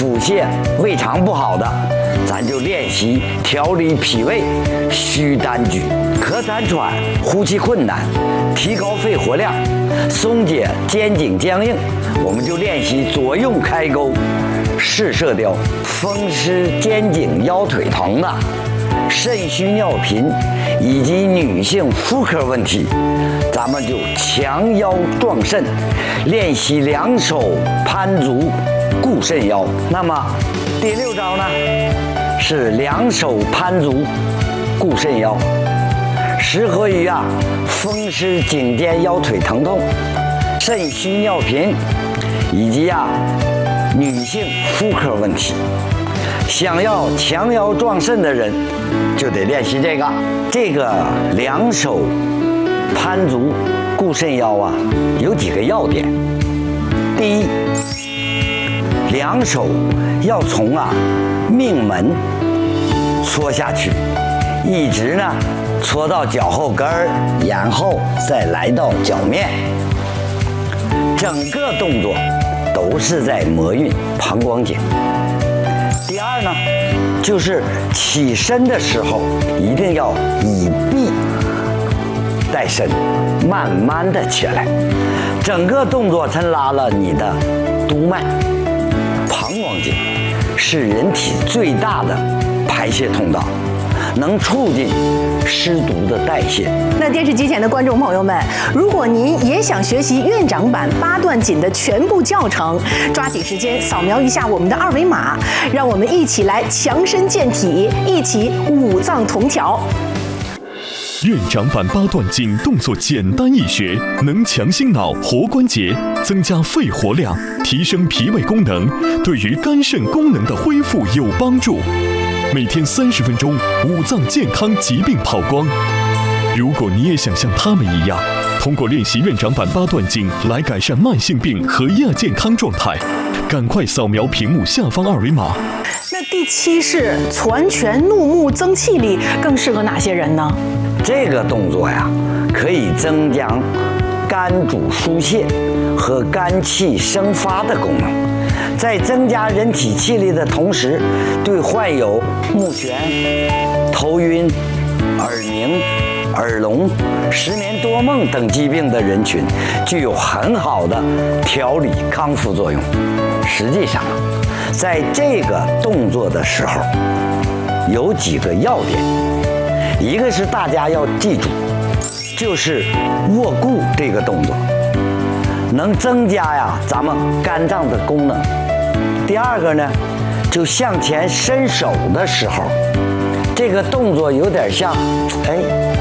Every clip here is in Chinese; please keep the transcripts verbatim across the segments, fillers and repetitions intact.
腹泻、胃肠不好的，咱就练习调理脾胃、虚单举；咳痰喘、呼气困难，提高肺活量、松解肩颈僵硬，我们就练习左右开勾、视射雕；风湿肩颈腰腿疼的，肾虚尿频以及女性妇科问题，咱们就强腰壮肾，练习两手攀足固肾腰。那么第六招呢，是两手攀足固肾腰，适合于啊风湿颈肩腰腿疼痛、肾虚尿频以及啊女性妇科问题。想要强腰壮肾的人，就得练习这个。这个两手攀足固肾腰啊，有几个要点。第一，两手要从啊命门搓下去，一直呢搓到脚后跟儿，然后再来到脚面。整个动作都是在摩运膀胱经。第二呢，就是起身的时候一定要以臂带身，慢慢的起来。整个动作它拉了你的督脉、膀胱经，是人体最大的排泄通道，能促进湿毒的代谢。 那电视机前的观众朋友们，如果您也想学习院长版八段锦的全部教程，抓紧时间扫描一下我们的二维码，让我们一起来强身健体，一起五脏同调。 院长版八段锦动作简单易学，能强心脑、活关节，增加肺活量，提升脾胃功能，对于肝肾功能的恢复有帮助。每天三十分钟，五脏健康疾病跑光。如果你也想像他们一样，通过练习院长版八段锦来改善慢性病和亚健康状态，赶快扫描屏幕下方二维码。 那第七式攒拳怒目增气力，更适合哪些人呢？ 这个动作呀，可以增强肝主疏泄和肝气生发的功能，在增加人体气力的同时，对患有目眩、头晕、耳鸣、耳聋、失眠多梦等疾病的人群具有很好的调理康复作用。实际上，在这个动作的时候，有几个要点。一个是大家要记住，就是握固这个动作能增加呀咱们肝脏的功能。第二个呢，就向前伸手的时候，这个动作有点像哎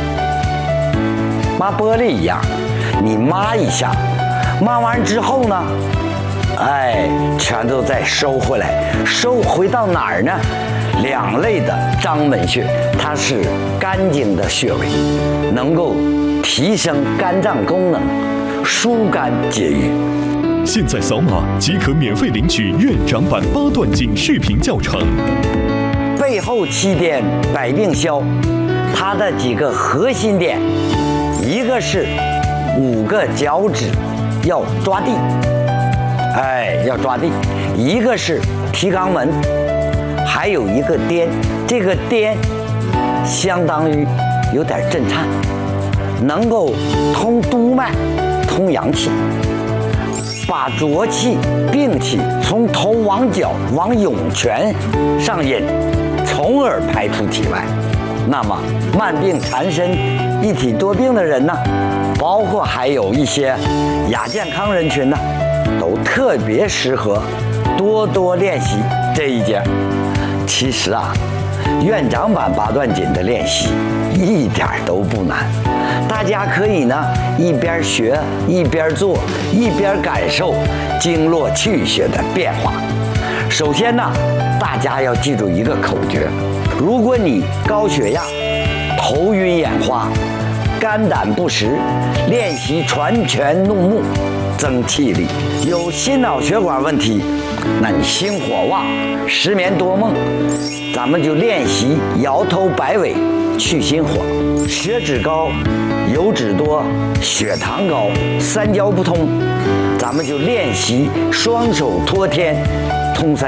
抹玻璃一样，你抹一下，抹完之后呢，哎全都再收回来，收回到哪儿呢？两肋的章门穴，它是肝经的穴位，能够提升肝脏功能，疏肝解郁。 现在扫码即可免费领取院长版八段锦视频教程。 背后七点百病消，它的几个核心点，一个是五个脚趾要抓地，哎，要抓地；一个是提肛门。还有一个颠，这个颠相当于有点震颤，能够通督脉、通阳气，把浊气、病气从头往脚往涌泉上引，从而排出体外。那么慢病缠身、一体多病的人呢，包括还有一些亚健康人群呢，都特别适合多多练习这一节。其实啊，院长版八段锦的练习一点都不难，大家可以呢一边学一边做，一边感受经络气血的变化。首先呢，大家要记住一个口诀：如果你高血压、头晕眼花、肝胆不实，练习攒拳怒目增气力；有心脑血管问题，那你心火旺、失眠多梦，咱们就练习摇头摆尾去心火；血脂高、油脂多、血糖高、三焦不通，咱们就练习双手托天通三